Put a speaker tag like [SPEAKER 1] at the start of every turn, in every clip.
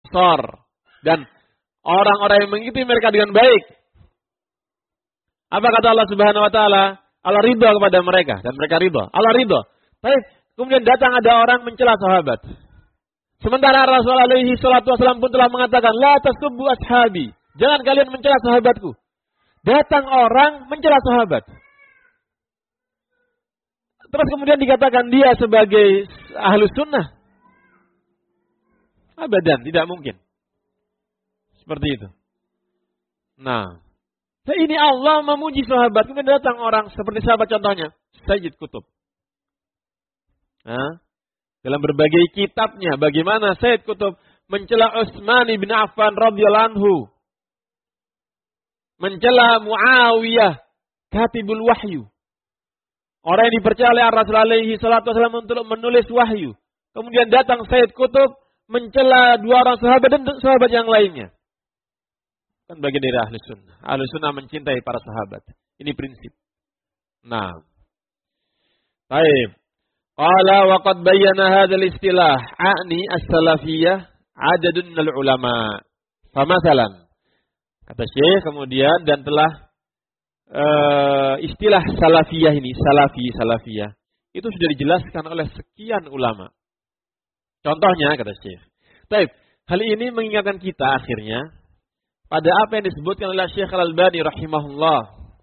[SPEAKER 1] sor. Dan orang-orang yang mengikuti mereka dengan baik. Apa kata Allah Subhanahu wa taala? Allah ridha kepada mereka dan mereka ridha. Allah ridha. Baik, kemudian datang ada orang mencela sahabat. Sementara Rasulullah alaihi salatu wasallam pun telah mengatakan, "La tasubbu ashabi." Jangan kalian mencela sahabatku. Datang orang mencela sahabat. Terus kemudian dikatakan dia sebagai ahlus sunnah. Abadan, tidak mungkin. Seperti itu. Nah, ini Allah memuji sahabat. Kemudian datang orang seperti sahabat contohnya. Sayyid Qutb. Nah, dalam berbagai kitabnya, bagaimana Sayyid Qutb mencela Utsman bin Affan radhiyallahu anhu. Mencela Muawiyah, katibul wahyu. Orang yang dipercaya oleh Rasulullah alaihi salatu wasallam untuk menulis wahyu. Kemudian datang Sayyid Qutb mencela dua orang sahabat dan sahabat yang lainnya. Kan bagian dari ahli sunnah. Ahli sunnah mencintai para sahabat. Ini prinsip. Nah. Baik. Qala wa qad bayyana hadzal istilah a'ni as-salafiyah adadun minal ulama. Famasalan. Kata Syekh kemudian dan telah istilah salafiyah ini, salafiyah. Itu sudah dijelaskan oleh sekian ulama. Contohnya kata Syekh. Baik, hal ini mengingatkan kita akhirnya pada apa yang disebutkan oleh Syekh Al-Albani rahimahullah.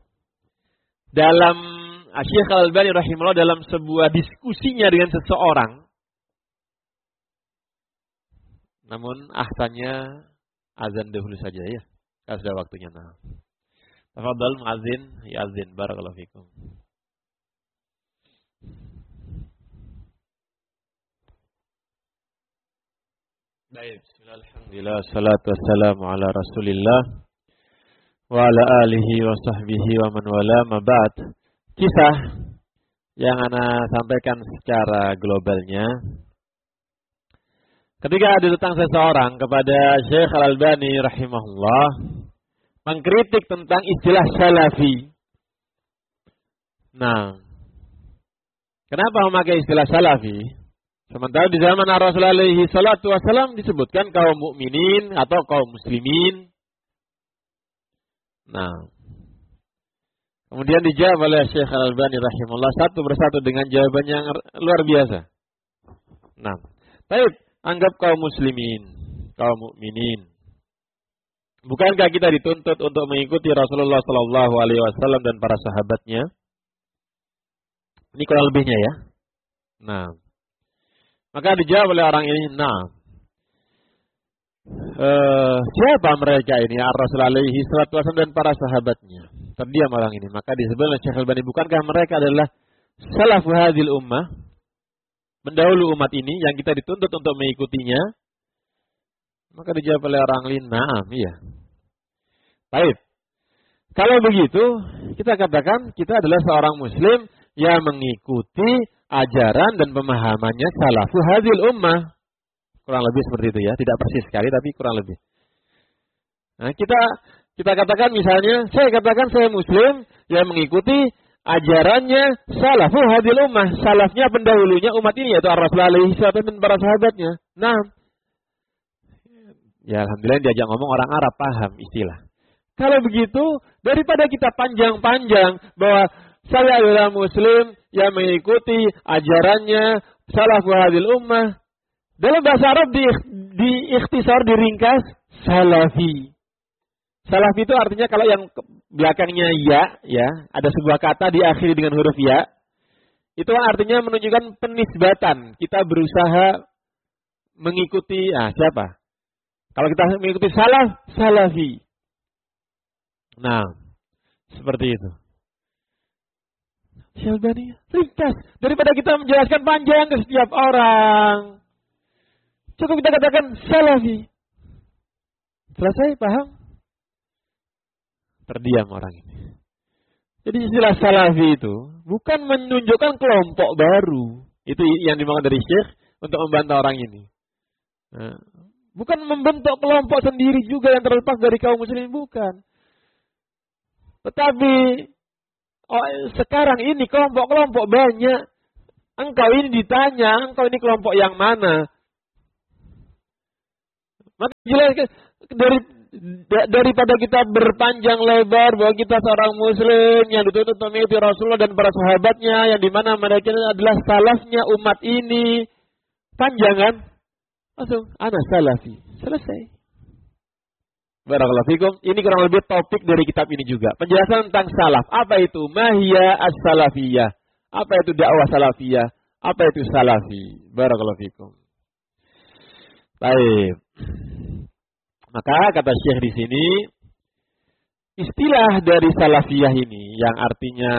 [SPEAKER 1] Syekh Al-Albani rahimahullah dalam sebuah diskusinya dengan seseorang. Namun ahsannya azan dahulu saja ya. Kalau sudah waktunya. Nah. Tafadhal muadzin, ya azin barakallahu fikum. Baik, bismillahirrahmanirrahim. Salatu wassalamu ala Rasulillah wa ala alihi wa sahbihi wa man wala ma ba'd. Kisah yang ana sampaikan secara globalnya. Ketika ada datang seseorang kepada Syekh Al-Albani rahimahullah mengkritik tentang istilah salafi. Nah, kenapa memakai istilah salafi? Sementara di zaman Rasulullah alaihi salatu wasallam disebutkan kaum mukminin atau kaum muslimin. Nah, kemudian dijawab oleh Syekh Al-Albani rahimahullah satu persatu dengan jawaban yang luar biasa. Nah, baik, anggap kaum muslimin, kaum mukminin. Bukankah kita dituntut untuk mengikuti Rasulullah sallallahu alaihi wasallam dan para sahabatnya? Ini kurang lebihnya ya. Nah, maka dijawab oleh orang ini, siapa mereka ini? Rasulullah alaihi salatu wasallam dan para sahabatnya. Terdiam orang ini. Maka disebut oleh Syekh Al-Albani, bukankah mereka adalah salafu hadhil ummah? Pendahulu umat ini yang kita dituntut untuk mengikutinya. Maka dijawab oleh orang lain, na'am, iya. Baik. Kalau begitu, kita katakan kita adalah seorang muslim yang mengikuti ajaran dan pemahamannya salafu hadhil ummah. Kurang lebih seperti itu ya, tidak persis sekali tapi kurang lebih. Nah, kita katakan misalnya, saya katakan saya muslim yang mengikuti ajarannya salafu hadhil ummah, salafnya pendahulunya umat ini yaitu Rasulullah alaihi salatu dan para sahabatnya. Nah, ya alhamdulillah diajak ngomong orang Arab paham istilah. Kalau begitu, daripada kita panjang-panjang bahwa saya adalah muslim yang mengikuti ajarannya salafu hadhil ummah, dalam bahasa Arab ikhtisar diringkas salafi. Salafi itu artinya kalau yang belakangnya ya, ada sebuah kata diakhiri dengan huruf ya. Itu artinya menunjukkan penisbatan. Kita berusaha mengikuti siapa? Kalau kita mengikuti salafi. Nah, seperti itu. Syalbani, ringkas. Daripada kita menjelaskan panjang ke setiap orang, cukup kita katakan salafi. Selesai, paham? Terdiam orang ini. Jadi istilah salafi itu bukan menunjukkan kelompok baru. Itu yang dimaksud dari Syekh untuk membantah orang ini. Nah, bukan membentuk kelompok sendiri juga yang terlepas dari kaum muslimin, bukan. Tetapi sekarang ini kelompok-kelompok banyak. Engkau ini ditanya, engkau ini kelompok yang mana? Maka jelaskan daripada kita berpanjang lebar bahwa kita seorang muslim yang dituntut mengikuti Rasulullah dan para sahabatnya yang dimana mereka adalah salafnya umat ini, panjang kan? Langsung ana salafi, selesai. Barakallahu fikum. Ini kurang lebih topik dari kitab ini juga. Penjelasan tentang salaf. Apa itu mahiyya as-salafiyah? Apa itu dakwah salafiyah? Apa itu salafi? Barakallahu fikum. Baik. Maka kata Syekh di sini, istilah dari salafiyah ini yang artinya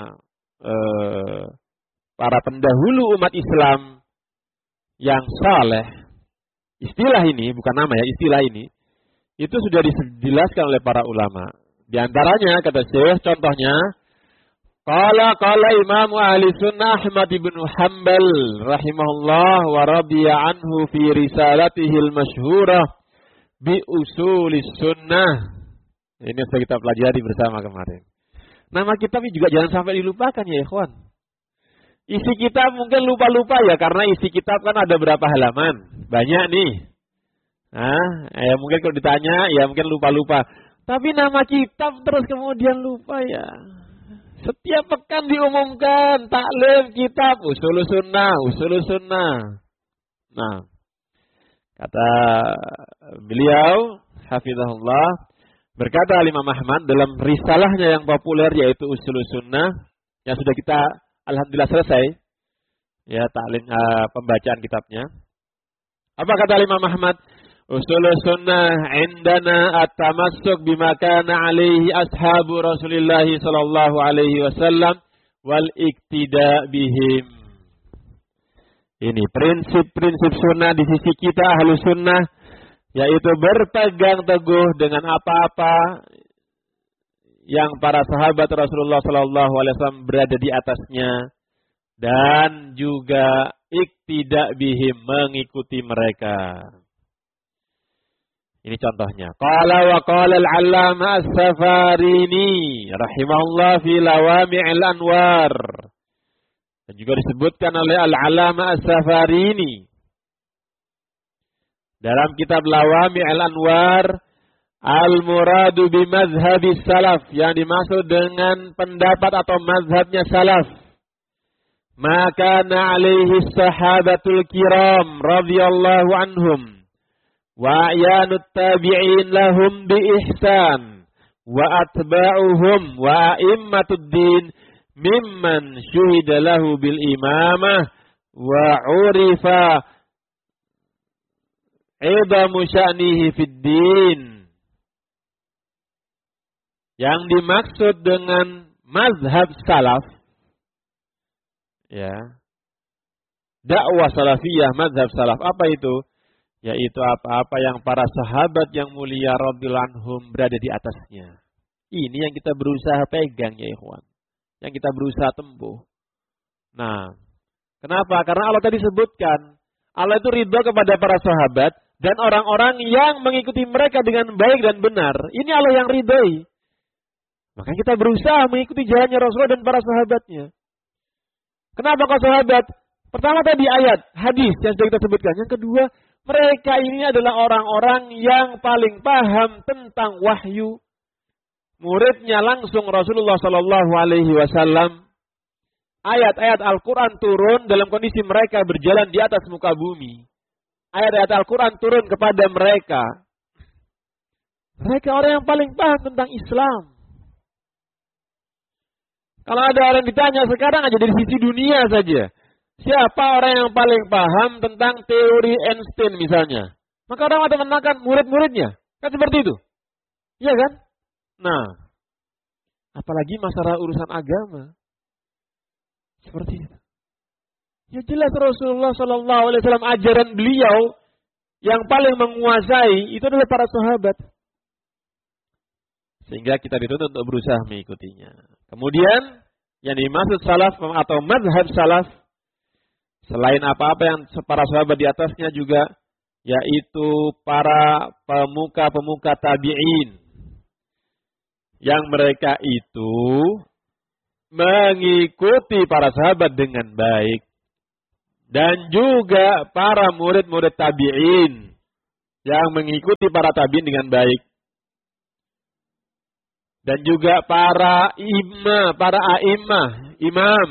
[SPEAKER 1] para pendahulu umat Islam yang saleh. Istilah ini bukan nama ya, istilah ini itu sudah dijelaskan oleh para ulama. Di antaranya kata Syekh, contohnya qala Imam Ahli Sunnah Ahmad bin Hanbal rahimahullah wa radiya anhu fi risalatihi al-masyhurah bi usulis sunnah. Ini sudah kita pelajari bersama kemarin. Nama kitab ini juga jangan sampai dilupakan ya ikhwan. Isi kitab mungkin lupa-lupa ya karena isi kitab kan ada berapa halaman? Banyak nih. Mungkin kalau ditanya ya mungkin lupa-lupa. Tapi nama kitab terus kemudian lupa ya. Setiap pekan diumumkan taklim kitab usul sunnah. Nah, kata beliau hafizahullah, berkata Imam Ahmad dalam risalahnya yang populer yaitu usul sunnah yang sudah kita alhamdulillah selesai ya taklim pembacaan kitabnya. Apa kata Imam Ahmad? Usul sunnah indana at-tamassuk bima kana alaihi ashabu Rasulillah sallallahu alaihi wasallam wal iktida bihim. Ini prinsip-prinsip sunnah di sisi kita ahlu sunnah, yaitu berpegang teguh dengan apa-apa yang para sahabat Rasulullah sallallahu alaihi wasallam berada di atasnya dan juga iktida bihim, mengikuti mereka. Ini contohnya. Qala wa qala al-'allamah as-Safarini rahimahullah fi Lawami'il Anwar. Dan juga disebutkan oleh al-'allamah as-Safarini dalam kitab Lawami'il Anwar, al-muradu bi mazhabis salaf, yang dimaksud dengan pendapat atau mazhabnya salaf. Maka alaihi sahabatul kiram radhiyallahu anhum wa a'yanut tabi'in lahum bi ihsan wa atba'uhum wa a'immatud din mimman syuhida lahu bil imamah wa urifa idamu sya'nihi fid din. Yang dimaksud dengan mazhab salaf, ya, dakwah salafiyah, mazhab salaf, apa itu? Yaitu apa-apa yang para sahabat yang mulia radhiyallahu anhum berada di atasnya. Ini yang kita berusaha pegang ya ikhwan. Yang kita berusaha tempuh. Nah, kenapa? Karena Allah tadi sebutkan, Allah itu ridho kepada para sahabat dan orang-orang yang mengikuti mereka dengan baik dan benar. Ini Allah yang ridhoi. Maka kita berusaha mengikuti jalannya Rasulullah dan para sahabatnya. Kenapa kau sahabat? Pertama tadi ayat, hadis yang sudah kita sebutkan. Yang kedua, mereka ini adalah orang-orang yang paling paham tentang wahyu. Muridnya langsung Rasulullah Sallallahu Alaihi Wasallam. Ayat-ayat Al-Quran turun dalam kondisi mereka berjalan di atas muka bumi. Ayat-ayat Al-Quran turun kepada mereka. Mereka orang yang paling paham tentang Islam. Kalau ada orang ditanya sekarang aja dari sisi dunia saja. Siapa orang yang paling paham tentang teori Einstein misalnya? Maka orang akan menekan murid-muridnya. Kan seperti itu. Iya kan? Nah, apalagi masalah urusan agama. Seperti itu. Ya jelas Rasulullah SAW ajaran beliau yang paling menguasai itu adalah para sahabat. Sehingga kita dituntut untuk berusaha mengikutinya. Kemudian yang dimaksud salaf atau mazhab salaf, selain apa-apa yang para sahabat di atasnya juga, yaitu para pemuka-pemuka tabi'in. Yang mereka itu mengikuti para sahabat dengan baik. Dan juga para murid-murid tabi'in. yang mengikuti para tabi'in dengan baik. Dan juga para imam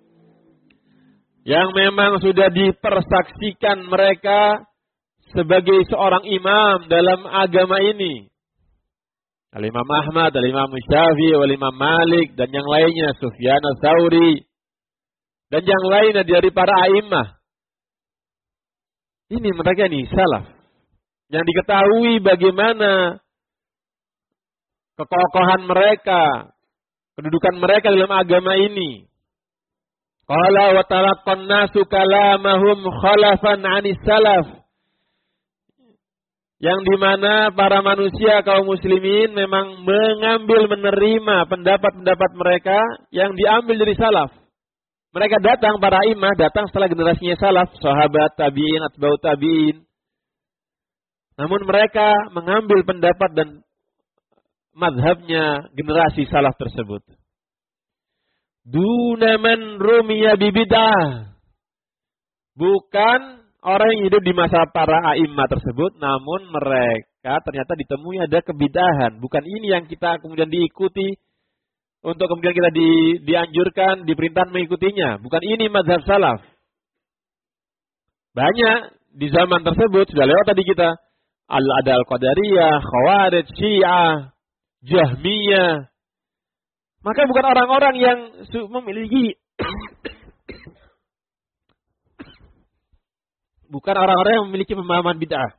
[SPEAKER 1] yang memang sudah dipersaksikan mereka sebagai seorang imam dalam agama ini. Al-Imam Ahmad, Al-Imam Syafi'i, Al-Imam Malik, dan yang lainnya, Sufyan Ats-Tsauri, dan yang lainnya dari para a'immah. Ini mereka ini salaf. Yang diketahui bagaimana kekokohan mereka, kedudukan mereka dalam agama ini. Qala wa talaqqan nasu kalamahum khalafan 'anis salaf. Yang dimana para manusia kaum muslimin memang menerima pendapat-pendapat mereka yang diambil dari salaf. Mereka datang, para imam datang setelah generasinya salaf, sahabat, tabi'in, atba'u tabi'in. Namun mereka mengambil pendapat dan madhabnya generasi salaf tersebut. Duna man rumiya bibid'ah. Bukan orang yang hidup di masa para a'immah tersebut, namun mereka ternyata ditemui ada kebidahan. Bukan ini yang kita kemudian diikuti, untuk kemudian kita dianjurkan, diperintahkan mengikutinya. Bukan ini mazhab salaf. Banyak di zaman tersebut, sudah lewat tadi kita. Ada Al-Qadariyah, Khawarij, Syiah, Jahmiyah. Maka bukan orang-orang yang memiliki bukan orang-orang yang memiliki pemahaman bid'ah.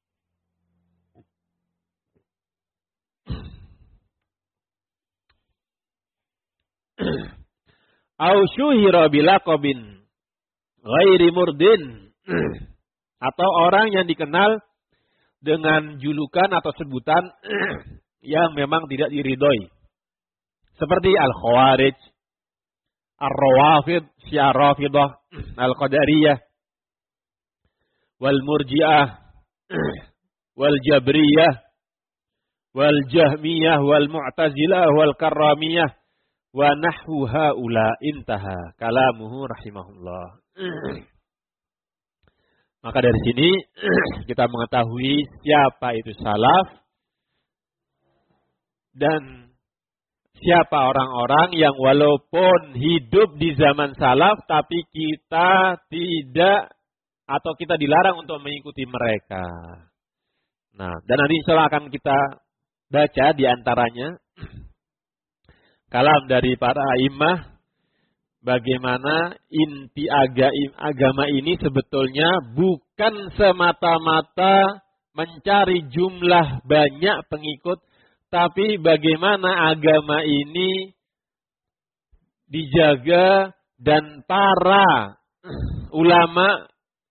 [SPEAKER 1] Au syuhira bilaqabin ghairi murdin. Atau orang yang dikenal dengan julukan atau sebutan yang memang tidak diridhoi. Seperti Al-Khawarij, Ar-Rawafid, Syiah Rafidah, Al-Qadariyah, Wal-Murji'ah, Wal-Jabriyah, Wal-Jahmiyah, Wal-Mu'tazilah, Wal-Karramiyah, wa nahwu haula intaha kalamuhu rahimahullah. Maka dari sini kita mengetahui siapa itu salaf dan siapa orang-orang yang walaupun hidup di zaman salaf tapi kita tidak atau kita dilarang untuk mengikuti mereka. Nah, dan nanti insyaallah akan kita baca di antaranya kalam dari para imam bagaimana inti agama ini sebetulnya bukan semata-mata mencari jumlah banyak pengikut, tapi bagaimana agama ini dijaga dan para ulama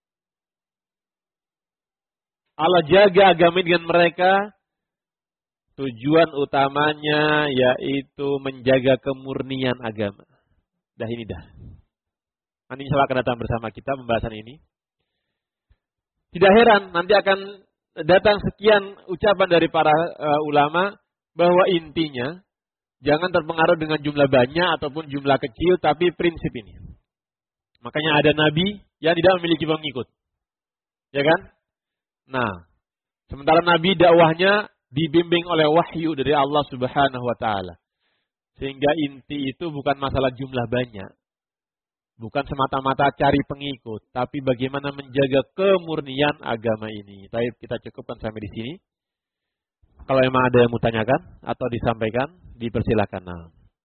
[SPEAKER 1] Allah jaga agama dengan mereka. Tujuan utamanya yaitu menjaga kemurnian agama. Dah ini dah. Nanti insyaallah akan datang bersama kita pembahasan ini. Tidak heran nanti akan datang sekian ucapan dari para ulama bahwa intinya jangan terpengaruh dengan jumlah banyak ataupun jumlah kecil, tapi prinsip ini. Makanya ada nabi yang tidak memiliki pengikut. Ya kan? Nah, sementara nabi dakwahnya dibimbing oleh wahyu dari Allah Subhanahu wa taala. Sehingga inti itu bukan masalah jumlah banyak. Bukan semata-mata cari pengikut, tapi bagaimana menjaga kemurnian agama ini. Baik, kita cukupkan sampai di sini. Kalau memang ada yang mau tanyakan atau disampaikan, dipersilakan. Nah.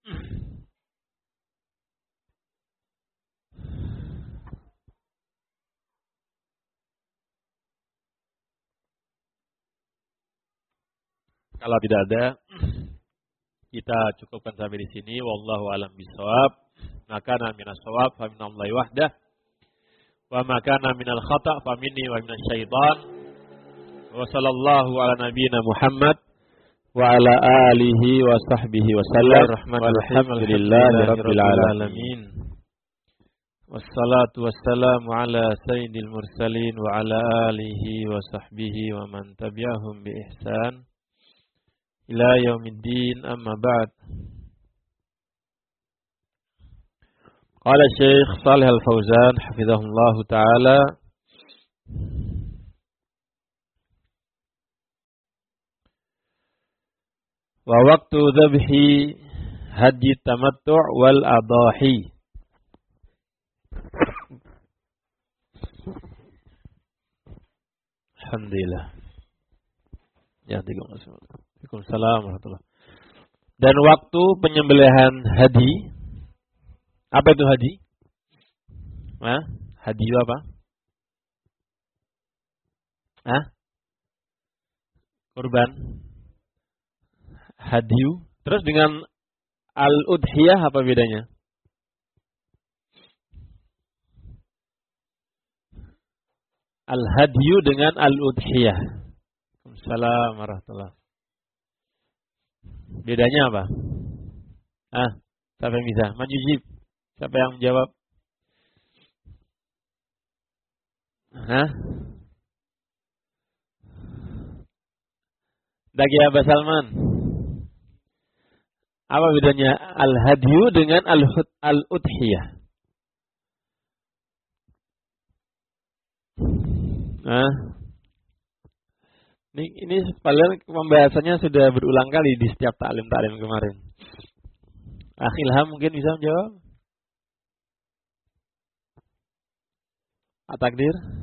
[SPEAKER 1] Kalau tidak ada, kita cukupkan sampai di sini. Wallahu a'lam bishawab. Maka minas shawab fa min Allahi wahdah. Wa makana minal khata' fa minni wa minasy syaitan. Wa sallallahu ala nabiyyina Muhammad wa ala alihi wa sahbihi wa sallam. Alhamdulillahi rabbil alamin. Wassalatu wassalamu ala sayyidil mursalin wa ala alihi wa sahbihi wa man tabi'ahum bi ihsan ila yaumiddin, amma ba'd. Qala Syekh Shalih Al-Fauzan hafizahullah taala wa waqtu dzabhi haji tamattu' wal adahi. Alhamdulillah. Ya, Waalaikumsalam warahmatullahi. Dan waktu penyembelihan hadi, apa itu hadi? Hah? Hadi itu apa? Hah? Kurban. Hadiu. Terus dengan al-udhiyah apa bedanya? Al-hadiyu dengan al-udhiyah. Assalamualaikum warahmatullahi. Bedanya apa? Siapa yang bisa? Maju jib. Siapa yang menjawab? Dagi Abah Salman. Apa bedanya al-hadiyu dengan al-udhiyah? Ini padahal pembahasannya sudah berulang kali di setiap taklim-taklim kemarin. Ilham mungkin bisa menjawab? At-Takdir?